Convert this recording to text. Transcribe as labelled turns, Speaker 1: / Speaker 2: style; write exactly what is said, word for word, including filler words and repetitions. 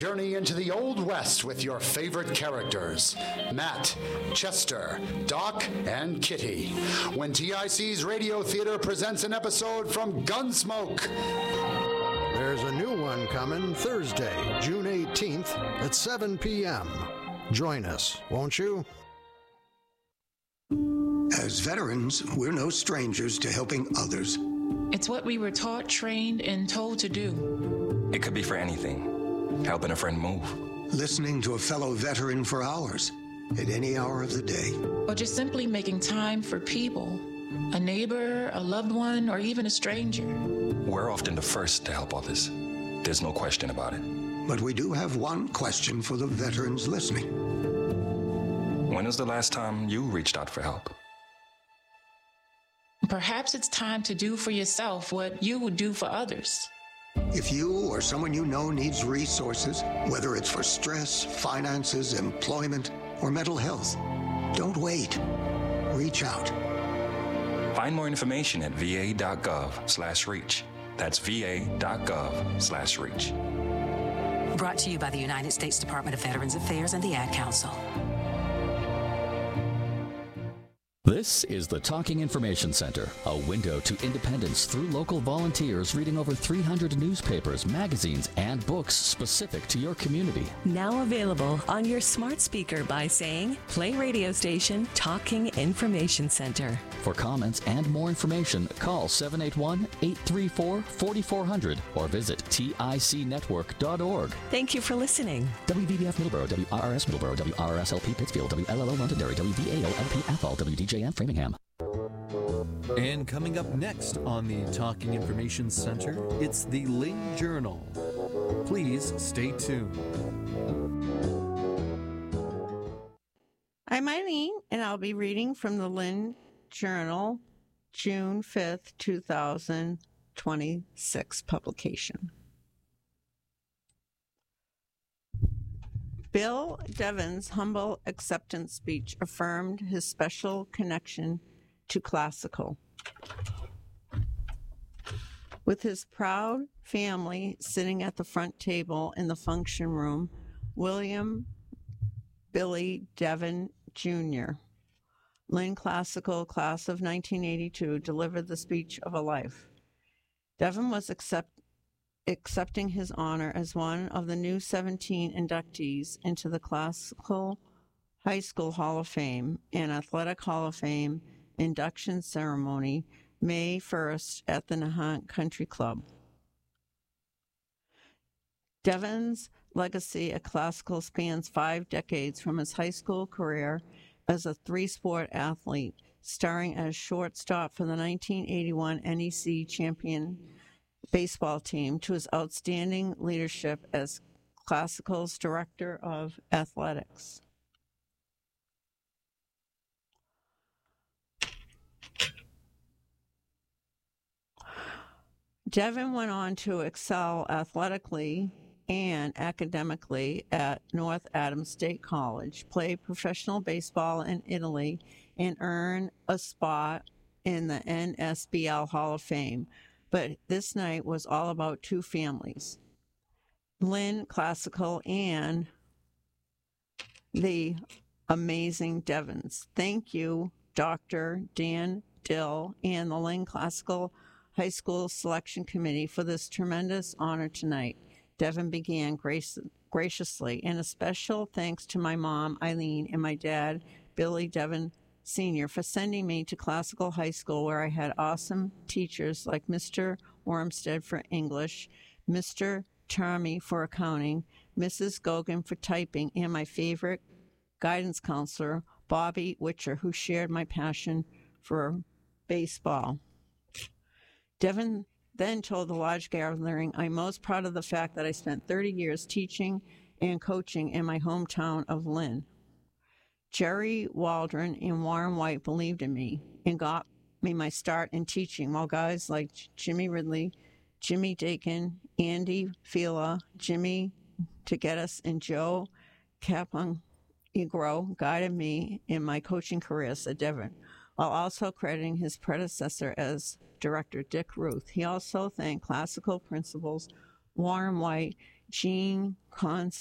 Speaker 1: Journey into the Old West with your favorite characters, Matt, Chester, Doc, and Kitty, when T I C's Radio Theater presents an episode from Gunsmoke.
Speaker 2: There's a new one coming Thursday, June eighteenth at seven p.m. Join us, won't you?
Speaker 3: As veterans, we're no strangers to helping others.
Speaker 4: It's what we were taught, trained, and told to do.
Speaker 5: It could be for anything. Helping a friend move.
Speaker 3: Listening to a fellow veteran for hours, at any hour of the day.
Speaker 4: Or just simply making time for people. A neighbor, a loved one, or even a stranger.
Speaker 5: We're often the first to help others. There's no question about it.
Speaker 3: But we do have one question for the veterans listening.
Speaker 5: When was the last time you reached out for help?
Speaker 4: Perhaps it's time to do for yourself what you would do for others.
Speaker 3: If you or someone you know needs resources, whether it's for stress, finances, employment, or mental health, don't wait. Reach out.
Speaker 5: Find more information at va.gov slash reach. That's va.gov slash reach.
Speaker 6: Brought to you by the United States Department of Veterans Affairs and the Ad Council.
Speaker 7: This is the Talking Information Center, a window to independence through local volunteers reading over three hundred newspapers, magazines, and books specific to your community.
Speaker 8: Now available on your smart speaker by saying, play radio station Talking Information Center.
Speaker 7: For comments and more information, call seven eight one, eight three four, four four zero zero or visit T I C network dot org.
Speaker 8: Thank you for listening.
Speaker 7: W V B F Middleborough, W R R S Middleborough, W R R S L P Pittsfield, W L L O Londonderry, W V A O L P Athol, W D J M Framingham.
Speaker 9: And coming up next on the Talking Information Center, it's the Lynn Journal. Please stay tuned.
Speaker 10: I'm Eileen, and I'll be reading from the Lynn Journal, June fifth, two thousand twenty-six publication. Bill Devon's humble acceptance speech affirmed his special connection to classical. With his proud family sitting at the front table in the function room, William Billy Devon Junior, Lynn Classical Class of nineteen eighty-two, delivered the speech of a life. Devon was accept, accepting his honor as one of the new seventeen inductees into the Classical High School Hall of Fame and Athletic Hall of Fame induction ceremony May first at the Nahant Country Club. Devon's legacy at classical spans five decades from his high school career as a three-sport athlete, starring as shortstop for the nineteen eighty-one N E C champion baseball team, to his outstanding leadership as Classical's director of athletics. Devon went on to excel athletically and academically at North Adams State College, play professional baseball in Italy, and earn a spot in the N S B L Hall of Fame. But this night was all about two families, Lynn Classical and the amazing Devons. Thank you, Doctor Dan Dill and the Lynn Classical High School Selection Committee, for this tremendous honor tonight. Devon began grace, graciously, and a special thanks to my mom, Eileen, and my dad, Billy Devon Senior, for sending me to Classical High School, where I had awesome teachers like Mister Wormstead for English, Mister Charmy for accounting, Missus Gogan for typing, and my favorite guidance counselor, Bobby Witcher, who shared my passion for baseball. Devon then told the large gathering, "I'm most proud of the fact that I spent thirty years teaching and coaching in my hometown of Lynn. Jerry Waldron and Warren White believed in me and got me my start in teaching, while guys like Jimmy Ridley, Jimmy Dakin, Andy Fila, Jimmy Tegetis, and Joe Capongro guided me in my coaching career," said Devon, while also crediting his predecessor as director, Dick Ruth. He also thanked classical principals Warren White, Jean Cons